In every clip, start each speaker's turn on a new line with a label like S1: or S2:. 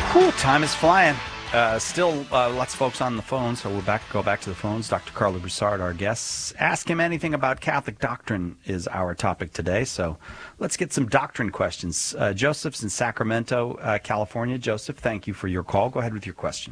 S1: Whew, time is flying. Still lots of folks on the phone, so go back to the phones. Dr. Carlo Broussard, our guest. Ask him anything about Catholic doctrine is our topic today, so let's get some doctrine questions. Joseph's in Sacramento, California. Joseph, thank you for your call. Go ahead with your question.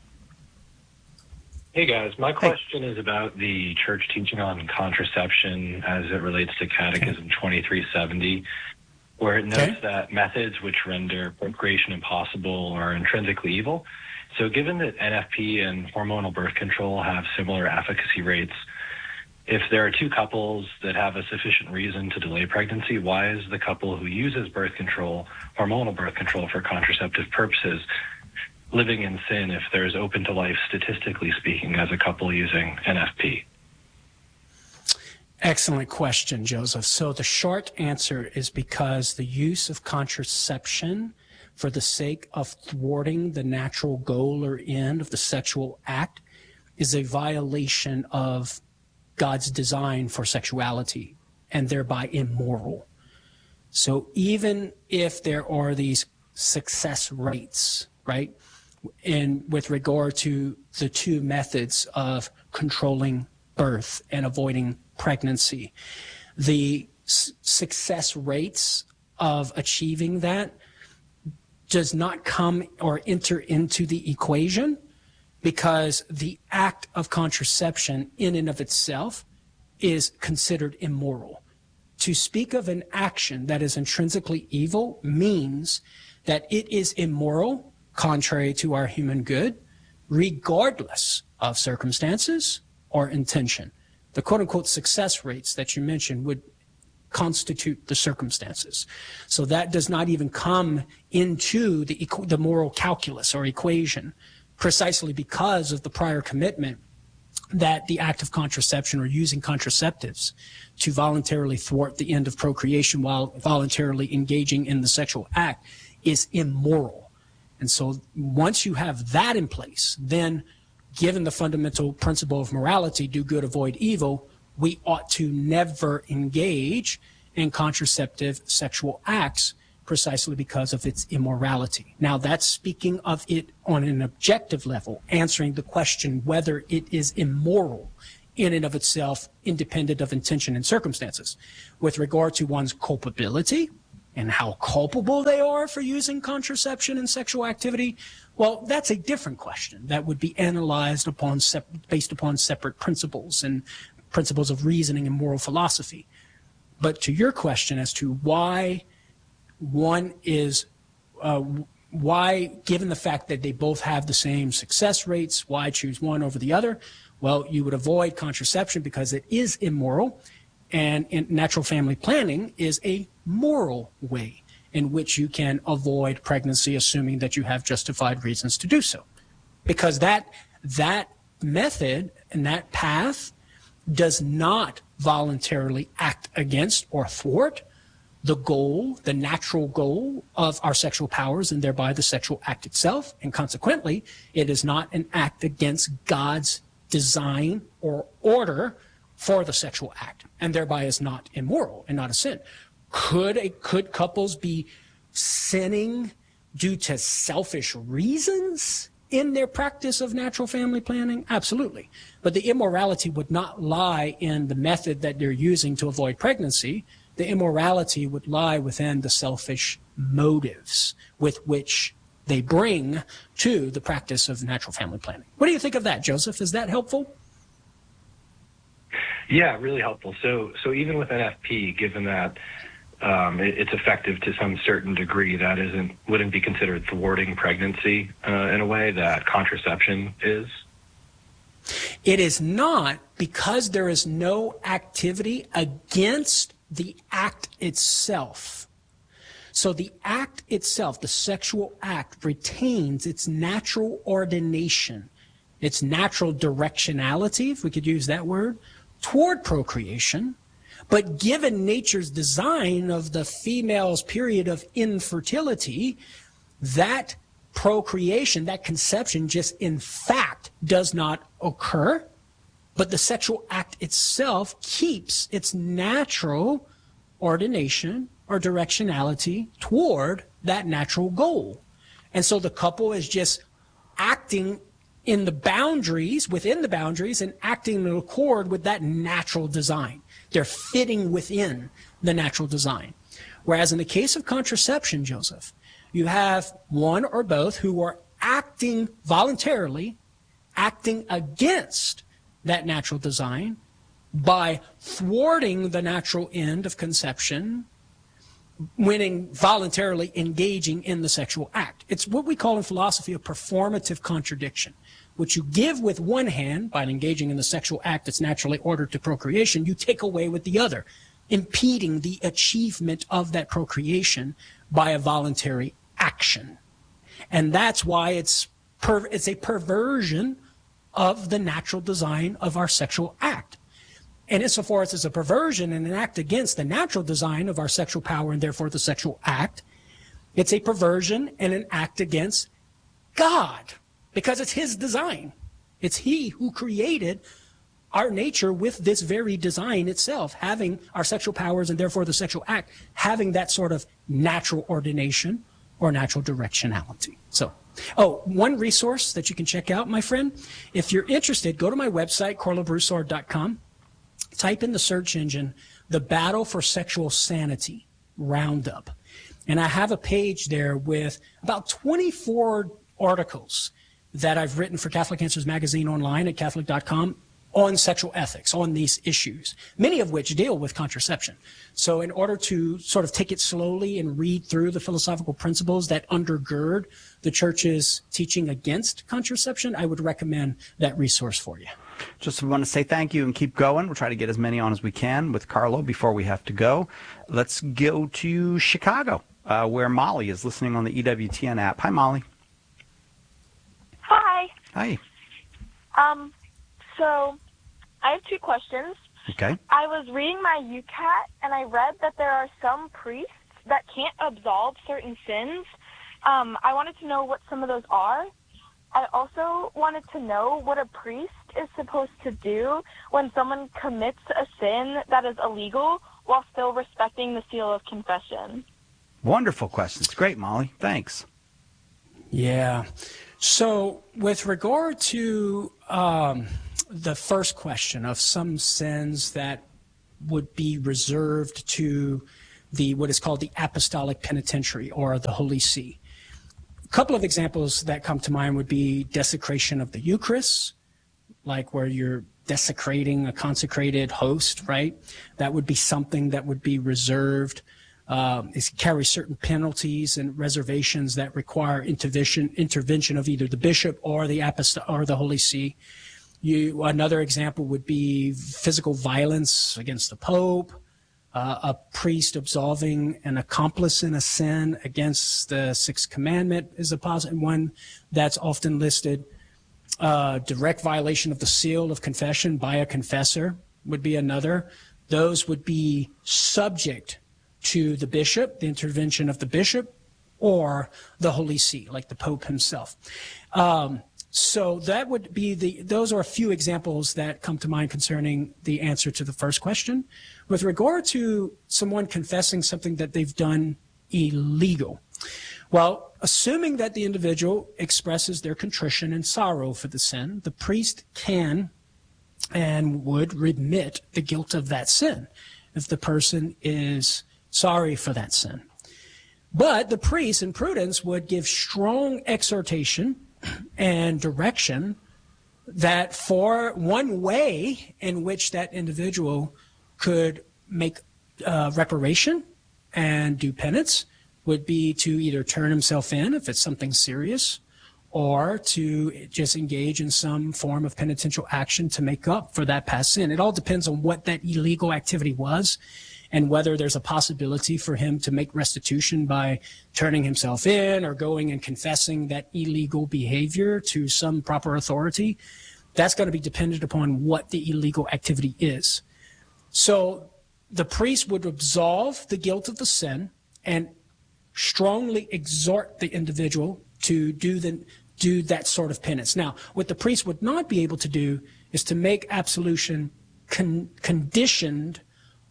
S2: Hey, guys. My question is about the church teaching on contraception as it relates to Catechism 2370. Where it notes that methods which render procreation impossible are intrinsically evil. So given that NFP and hormonal birth control have similar efficacy rates, if there are two couples that have a sufficient reason to delay pregnancy, why is the couple who uses birth control, hormonal birth control for contraceptive purposes, living in sin if there's open to life, statistically speaking, as a couple using NFP?
S3: Excellent question, Joseph. So the short answer is because the use of contraception for the sake of thwarting the natural goal or end of the sexual act is a violation of God's design for sexuality and thereby immoral. So even if there are these success rates, right, with regard to the two methods of controlling birth and avoiding pregnancy, the success rates of achieving that does not come or enter into the equation because the act of contraception in and of itself is considered immoral. To speak of an action that is intrinsically evil means that it is immoral, contrary to our human good, regardless of circumstances or intention. The quote-unquote success rates that you mentioned would constitute the circumstances. So that does not even come into the moral calculus or equation, precisely because of the prior commitment that the act of contraception or using contraceptives to voluntarily thwart the end of procreation while voluntarily engaging in the sexual act is immoral. And so once you have that in place, then given the fundamental principle of morality, do good, avoid evil, we ought to never engage in contraceptive sexual acts precisely because of its immorality. Now, that's speaking of it on an objective level, answering the question whether it is immoral in and of itself, independent of intention and circumstances. With regard to one's culpability and how culpable they are for using contraception in sexual activity, well, that's a different question that would be analyzed based upon separate principles and principles of reasoning and moral philosophy. But to your question as to why one is, why, given the fact that they both have the same success rates, why choose one over the other? Well, you would avoid contraception because it is immoral, and natural family planning is a moral way in which you can avoid pregnancy, assuming that you have justified reasons to do so. Because that method and that path does not voluntarily act against or thwart the goal, the natural goal of our sexual powers and thereby the sexual act itself. And consequently, it is not an act against God's design or order for the sexual act, and thereby is not immoral and not a sin. Could couples be sinning due to selfish reasons in their practice of natural family planning? Absolutely. But the immorality would not lie in the method that they're using to avoid pregnancy. The immorality would lie within the selfish motives with which they bring to the practice of natural family planning. What do you think of that, Joseph? Is that helpful?
S2: Yeah, really helpful. So even with NFP, given that it's effective to some certain degree, that wouldn't be considered thwarting pregnancy in a way that contraception is?
S3: It is not, because there is no activity against the act itself. So the act itself, the sexual act, retains its natural ordination, its natural directionality, if we could use that word, toward procreation. But given nature's design of the female's period of infertility, that procreation, that conception just in fact does not occur, but the sexual act itself keeps its natural ordination or directionality toward that natural goal. And so the couple is just acting in the boundaries, within the boundaries, and acting in accord with that natural design. They're fitting within the natural design. Whereas in the case of contraception, Joseph, you have one or both who are acting voluntarily, acting against that natural design by thwarting the natural end of conception, when voluntarily engaging in the sexual act. It's what we call in philosophy a performative contradiction. What you give with one hand by engaging in the sexual act that's naturally ordered to procreation, you take away with the other, impeding the achievement of that procreation by a voluntary action. And that's why it's a perversion of the natural design of our sexual act. And insofar as it's a perversion and an act against the natural design of our sexual power and therefore the sexual act, it's a perversion and an act against God, because it's his design. It's he who created our nature with this very design itself, having our sexual powers and therefore the sexual act, having that sort of natural ordination or natural directionality. So, one resource that you can check out, my friend, if you're interested, go to my website, carlobroussard.com. Type in the search engine, The Battle for Sexual Sanity Roundup. And I have a page there with about 24 articles that I've written for Catholic Answers Magazine online at Catholic.com on sexual ethics, on these issues, many of which deal with contraception. So in order to sort of take it slowly and read through the philosophical principles that undergird the Church's teaching against contraception, I would recommend that resource for you.
S1: Just want to say thank you and keep going. We'll try to get as many on as we can with Carlo before we have to go. Let's go to Chicago, where Molly is listening on the EWTN app. Hi, Molly.
S4: Hi.
S1: Hi.
S4: So I have two questions.
S1: Okay.
S4: I was reading my UCAT, and I read that there are some priests that can't absolve certain sins. I wanted to know what some of those are. I also wanted to know what a priest is supposed to do when someone commits a sin that is illegal while still respecting the seal of confession.
S1: Wonderful questions. Great, Molly. Thanks.
S3: Yeah. So with regard to the first question of some sins that would be reserved to what is called the apostolic penitentiary or the Holy See, a couple of examples that come to mind would be desecration of the Eucharist, like where you're desecrating a consecrated host, right? That would be something that would be reserved. It carries certain penalties and reservations that require intervention of either the bishop or the or the Holy See. Another example would be physical violence against the Pope, a priest absolving an accomplice in a sin against the Sixth Commandment is a positive one that's often listed. Direct violation of the seal of confession by a confessor would be another. Those would be subject to the bishop, the intervention of the bishop, or the Holy See, like the Pope himself. So that would be those are a few examples that come to mind concerning the answer to the first question. With regard to someone confessing something that they've done illegal, well, assuming that the individual expresses their contrition and sorrow for the sin, the priest can and would remit the guilt of that sin if the person is sorry for that sin. But the priest, in prudence, would give strong exhortation and direction that for one way in which that individual could make reparation and do penance would be to either turn himself in if it's something serious, or to just engage in some form of penitential action to make up for that past sin. It all depends on what that illegal activity was and whether there's a possibility for him to make restitution by turning himself in or going and confessing that illegal behavior to some proper authority. That's going to be dependent upon what the illegal activity is. So the priest would absolve the guilt of the sin and strongly exhort the individual to do that sort of penance. Now, what the priest would not be able to do is to make absolution conditioned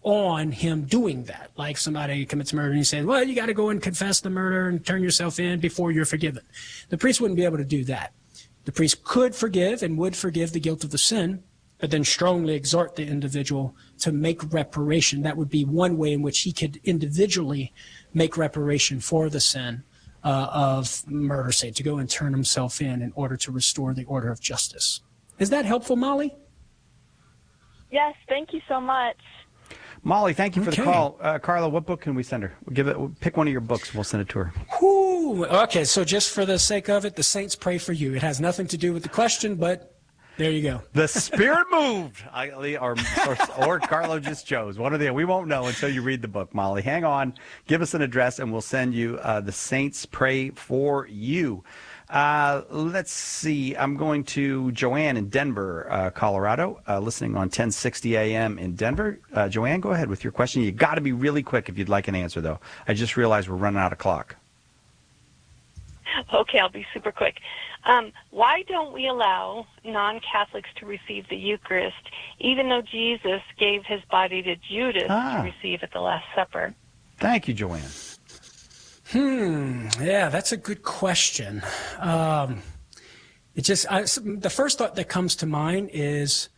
S3: on him doing that. Like somebody commits murder and he says, well, you got to go and confess the murder and turn yourself in before you're forgiven. The priest wouldn't be able to do that. The priest could forgive and would forgive the guilt of the sin, but then strongly exhort the individual to make reparation. That would be one way in which he could individually make reparation for the sin of murder, say, to go and turn himself in order to restore the order of justice. Is that helpful, Molly?
S4: Yes, thank you so much.
S1: Molly, thank you for the call. Carla, what book can we send her? We'll pick one of your books and we'll send it to her.
S3: Whew. Okay, so just for the sake of it, The Saints Pray for You. It has nothing to do with the question, but there you go.
S1: The Spirit moved, or Carlo just chose. One of the, we won't know until you read the book, Molly. Hang on, give us an address, and we'll send you The Saints Pray for You. Let's see. I'm going to Joanne in Denver, Colorado, listening on 1060 AM in Denver. Joanne, go ahead with your question. You got to be really quick if you'd like an answer, though. I just realized we're running out of clock.
S5: Okay, I'll be super quick. Why don't we allow non-Catholics to receive the Eucharist, even though Jesus gave his body to Judas to receive at the Last Supper?
S1: Thank you, Joanne.
S3: Yeah, that's a good question. The first thought that comes to mind is,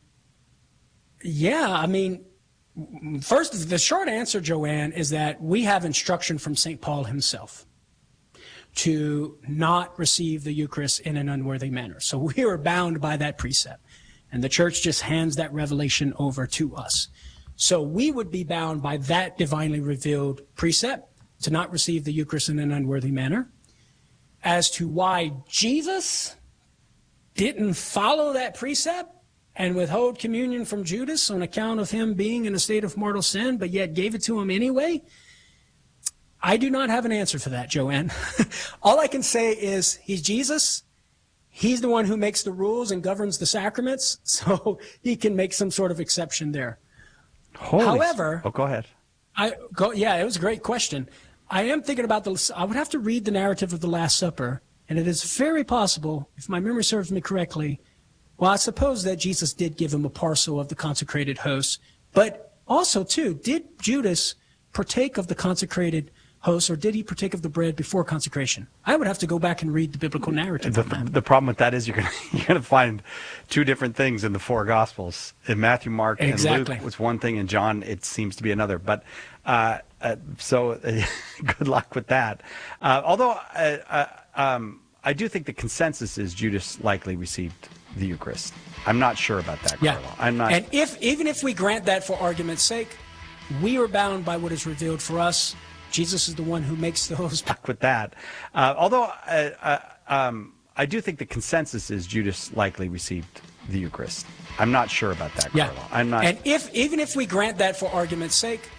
S3: first, the short answer, Joanne, is that we have instruction from St. Paul himself to not receive the Eucharist in an unworthy manner. So we are bound by that precept, and the church just hands that revelation over to us. So we would be bound by that divinely revealed precept to not receive the Eucharist in an unworthy manner. As to why Jesus didn't follow that precept and withhold communion from Judas on account of him being in a state of mortal sin, but yet gave it to him anyway, I do not have an answer for that, Joanne. All I can say is he's Jesus. He's the one who makes the rules and governs the sacraments, so he can make some sort of exception there. However,
S1: go ahead.
S3: It was a great question. I am thinking about I would have to read the narrative of the Last Supper, and it is very possible, if my memory serves me correctly, well, I suppose that Jesus did give him a parcel of the consecrated host, but also, too, did Judas partake of the consecrated host, or did he partake of the bread before consecration? I would have to go back and read the biblical narrative.
S1: The problem with that is you're going to find two different things in the four Gospels. In Matthew, Mark, and Luke, it's one thing. In John, it seems to be another. But so good luck with that. Although I do think the consensus is Judas likely received the Eucharist. I'm not sure about that, Carlo.
S3: Yeah.
S1: I'm not.
S3: And even if we grant that for argument's sake, we are bound by what is revealed for us. Jesus is the one who makes those.
S1: Back with that. Although I do think the consensus is Judas likely received the Eucharist. I'm not sure about that, Carlo.
S3: Yeah.
S1: I'm not.
S3: And even if we grant that for argument's sake,